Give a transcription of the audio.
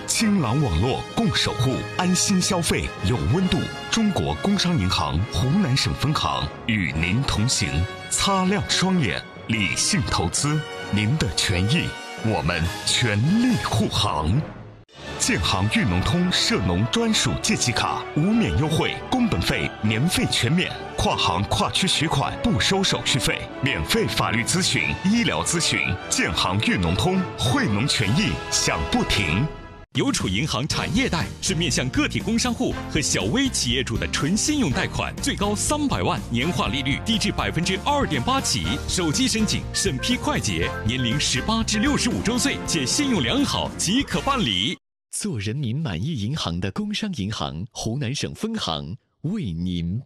金狼网络共守护，安心消费有温度。中国工商银行湖南省分行与您同行，擦亮双眼，理性投资，您的权益，我们全力护航。建行裕农通涉农专属借记卡，无免优惠，工本费年费全免，跨行跨区取款不收手续费，免费法律咨询、医疗咨询。建行裕农通，惠农权益享不停。 邮储银行产业贷是面向个体工商户和小微企业主的纯信用贷款，最高300万，年化利率低至2.8%起，手机申请，审批快捷，年龄18至65周岁且信用良好即可办理。 做人民满意银行的工商银行湖南省分行为您